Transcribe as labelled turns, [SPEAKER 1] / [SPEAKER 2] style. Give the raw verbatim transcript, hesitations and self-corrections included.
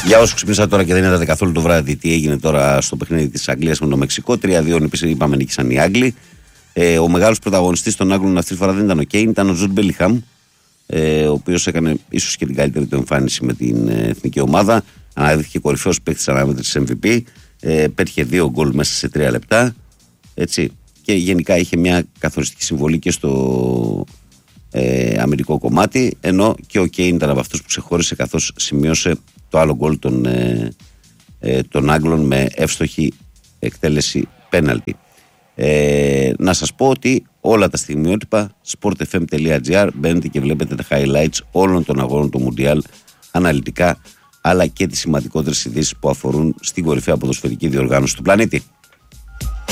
[SPEAKER 1] Για όσους ξυπνήσατε τώρα και δεν είδατε καθόλου το βράδυ τι έγινε τώρα στο παιχνίδι της Αγγλίας με το Μεξικό, τρία δύο είπαμε νίκησαν οι Άγγλοι. Ε, ο μεγάλος πρωταγωνιστής των Άγγλων αυτή τη φορά δεν ήταν ο Κέιν, ήταν ο Τζουντ Μπέλιγχαμ, ε, ο οποίος έκανε ίσως και την καλύτερη του εμφάνιση με την ε, εθνική ομάδα. Αναδείχθηκε κορυφαίος παίκτης αναμέτρησης εμ βι πι, ε, πέτυχε δύο γκολ μέσα σε τρία λεπτά. Έτσι. Και γενικά είχε μια καθοριστική συμβολή και στο ε, αμυντικό κομμάτι, ενώ και ο Κέιν ήταν από αυτούς που ξεχώρισε καθώς σημείωσε το άλλο γκολ των, ε, ε, των Άγγλων με εύστοχη εκτέλεση πέναλτι. Ε, να σας πω ότι όλα τα στιγμιότυπα sportfm τελεία gr μπαίνετε και βλέπετε τα highlights όλων των αγώνων του Μουντιάλ αναλυτικά, αλλά και τις σημαντικότερες ειδήσεις που αφορούν στην κορυφαία ποδοσφαιρική διοργάνωση του πλανήτη.